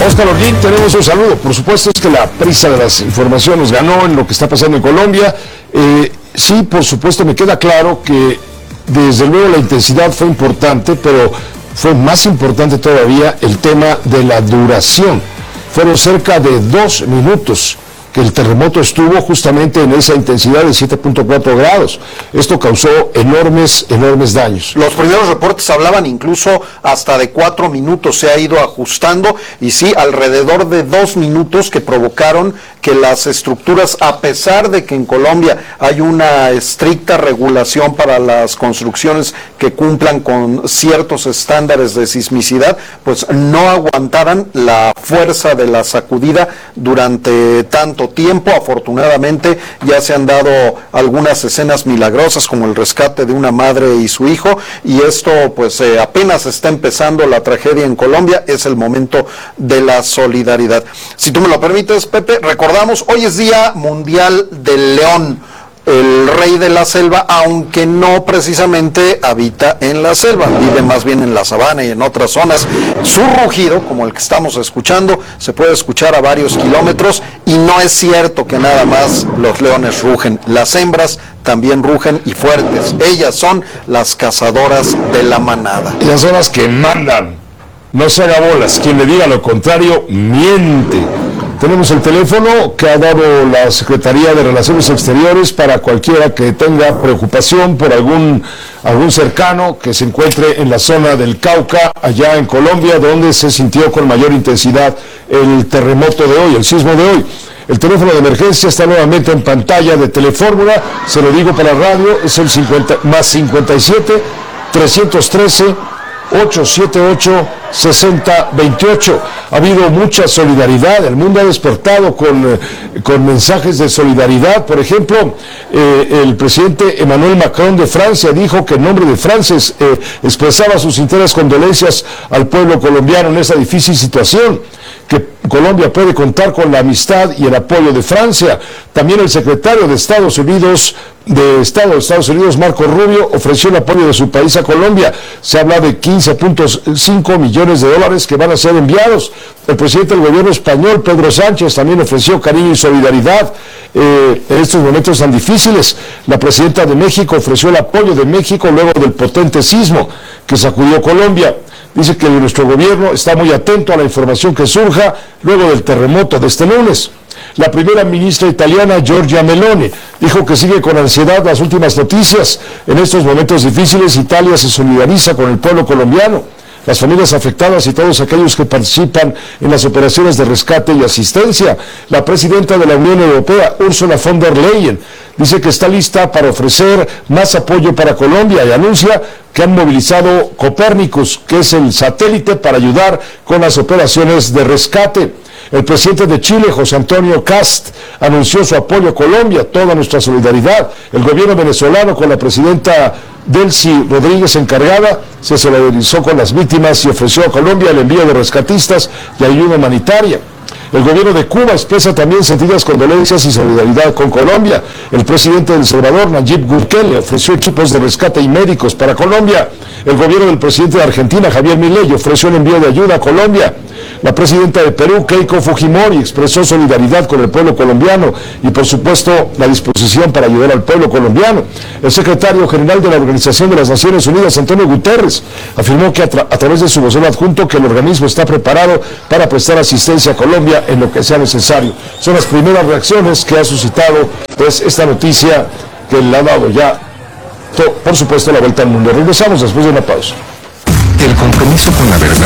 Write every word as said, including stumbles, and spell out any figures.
Oscar Orlín, tenemos un saludo. Por supuesto es que la prisa de las informaciones nos ganó en lo que está pasando en Colombia. Eh, sí, por supuesto me queda claro que desde luego la intensidad fue importante, pero fue más importante todavía el tema de la duración. Fueron cerca de dos minutos que el terremoto estuvo justamente en esa intensidad de siete punto cuatro grados. Esto causó enormes, enormes daños. Los primeros reportes hablaban incluso hasta de cuatro minutos, se ha ido ajustando, y sí, alrededor de dos minutos que provocaron que las estructuras, a pesar de que en Colombia hay una estricta regulación para las construcciones que cumplan con ciertos estándares de sismicidad, pues no aguantaran la fuerza de la sacudida durante tanto tiempo. Afortunadamente ya se han dado algunas escenas milagrosas, como el rescate de una madre y su hijo, y esto pues eh, apenas está empezando la tragedia en Colombia. Es el momento de la solidaridad. Si tú me lo permites, Pepe, recordamos, hoy es Día Mundial del León, el rey de la selva, aunque no precisamente habita en la selva, vive más bien en la sabana y en otras zonas. Su rugido, como el que estamos escuchando, se puede escuchar a varios kilómetros, y no es cierto que nada más los leones rugen. Las hembras también rugen, y fuertes. Ellas son las cazadoras de la manada. Ellas son las que mandan. No se haga bolas. Quien le diga lo contrario, miente. Tenemos el teléfono que ha dado la Secretaría de Relaciones Exteriores para cualquiera que tenga preocupación por algún, algún cercano que se encuentre en la zona del Cauca, allá en Colombia, donde se sintió con mayor intensidad el terremoto de hoy, el sismo de hoy. El teléfono de emergencia está nuevamente en pantalla de Telefórmula, se lo digo para radio, es el cincuenta, más cincuenta y siete, trescientos trece, ochocientos setenta y ocho, sesenta veintiocho. Ha habido mucha solidaridad, el mundo ha despertado con, con mensajes de solidaridad. Por ejemplo, eh, el presidente Emmanuel Macron de Francia dijo que en nombre de Francia eh, expresaba sus sinceras condolencias al pueblo colombiano en esta difícil situación, que Colombia puede contar con la amistad y el apoyo de Francia. También el secretario de Estados Unidos, de Estado de Estados Unidos, Marco Rubio, ofreció el apoyo de su país a Colombia. Se habla de quince punto cinco millones de dólares que van a ser enviados. El presidente del gobierno español, Pedro Sánchez, también ofreció cariño y solidaridad eh, en estos momentos tan difíciles. La presidenta de México ofreció el apoyo de México luego del potente sismo que sacudió Colombia. Dice que nuestro gobierno está muy atento a la información que surja luego del terremoto de este lunes. La primera ministra italiana, Giorgia Meloni, dijo que sigue con ansiedad las últimas noticias. En estos momentos difíciles, Italia se solidariza con el pueblo colombiano, las familias afectadas y todos aquellos que participan en las operaciones de rescate y asistencia. La presidenta de la Unión Europea, Ursula von der Leyen, dice que está lista para ofrecer más apoyo para Colombia y anuncia que han movilizado Copérnicus, que es el satélite para ayudar con las operaciones de rescate. El presidente de Chile, José Antonio Kast, anunció su apoyo a Colombia, toda nuestra solidaridad. El gobierno venezolano, con la presidenta Delcy Rodríguez encargada, se solidarizó con las víctimas y ofreció a Colombia el envío de rescatistas y ayuda humanitaria. El gobierno de Cuba expresa también sentidas condolencias y solidaridad con Colombia. El presidente de El Salvador, Nayib Bukele, ofreció equipos de rescate y médicos para Colombia. El gobierno del presidente de Argentina, Javier Milei, ofreció el envío de ayuda a Colombia. La presidenta de Perú, Keiko Fujimori, expresó solidaridad con el pueblo colombiano y, por supuesto, la disposición para ayudar al pueblo colombiano. El secretario general de la Organización de las Naciones Unidas, Antonio Guterres, afirmó que a, tra- a través de su vocero adjunto que el organismo está preparado para prestar asistencia a Colombia en lo que sea necesario. Son las primeras reacciones que ha suscitado pues esta noticia que le ha dado ya, por supuesto, la vuelta al mundo. Regresamos después de una pausa. El compromiso con la verdad